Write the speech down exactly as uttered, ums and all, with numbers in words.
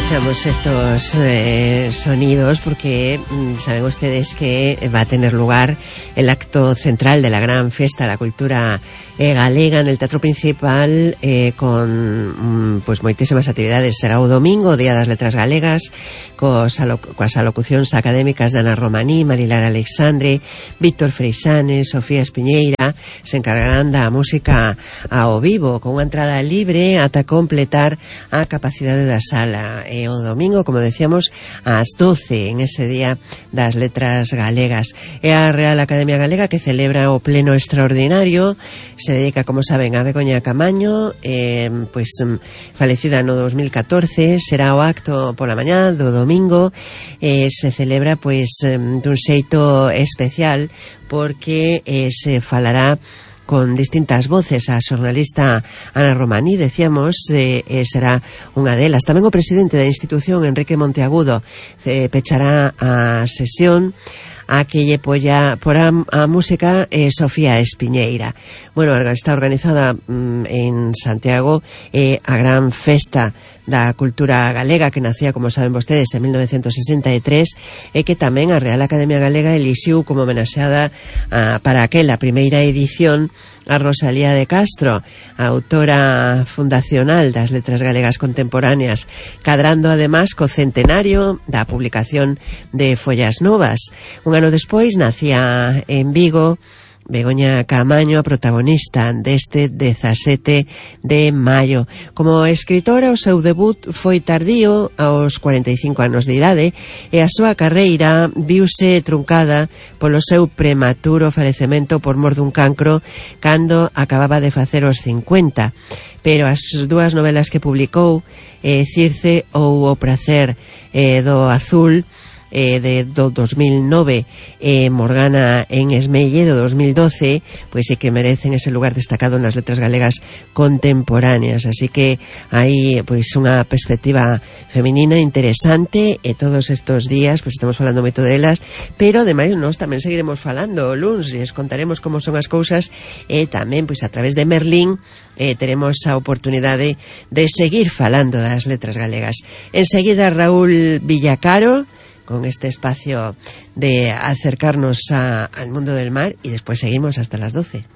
Aprovechamos estos eh, sonidos porque mmm, saben ustedes que va a tener lugar el acto central de la gran fiesta de la cultura eh, galega en el Teatro Principal eh, con mmm, pues moitísimas actividades. Será o domingo, Día das Letras Galegas, cos alo coas alocucións académicas de Ana Romaní, Marilar Alexandre, Víctor Freixanes, Sofía Espiñeira. Se encargarán da música ao vivo con unha entrada libre ata completar a capacidade da sala. E o domingo, como decíamos, ás doce, en ese Día das Letras Galegas. É a Real Academia Galega que celebra o pleno extraordinario. Se dedica, como saben, a Begoña Camaño, eh, pois falecida no dos mil catorce. Será o acto pola mañá do domingo. Eh, se celebra pois dun xeito especial porque eh, se falará con distintas voces. A xornalista Ana Romaní, decíamos, eh, eh, será unha delas. Tamén o presidente da institución, Enrique Monteagudo, eh, pechará a sesión a que lle polla por a, a música eh, Sofía Espiñeira. Bueno, está organizada mm, en Santiago eh, a gran festa da cultura galega que nacía, como saben vostedes, en mil novecientos sesenta e tres e que tamén a Real Academia Galega elixiu como homenaxeada a, para aquela primeira edición a Rosalía de Castro, a autora fundacional das letras galegas contemporáneas, cadrando además co centenario da publicación de Follas Novas. Un ano despois nacía en Vigo Begoña Camaño, a protagonista deste dezasete de maio. Como escritora, o seu debut foi tardío, aos cuarenta e cinco anos de idade, e a súa carreira viuse truncada polo seu prematuro falecemento por mor dun cancro cando acababa de facer os cincuenta. Pero as dúas novelas que publicou, eh, Circe ou O prazer eh, do azul, Eh, de do dos mil nove, e eh, Morgana en Esmelle do dos mil doce, pois é que merecen ese lugar destacado nas letras galegas contemporáneas. Así que hai pois unha perspectiva feminina interesante, e todos estos días pois estamos falando moito delas, pero ademais nós tamén seguiremos falando o luns e os contaremos como son as cousas, e tamén pois a través de Merlín eh, teremos a oportunidade de seguir falando das letras galegas. Enseguida Raúl Villacaro con este espacio de acercarnos a, al mundo del mar, y después seguimos hasta las doce.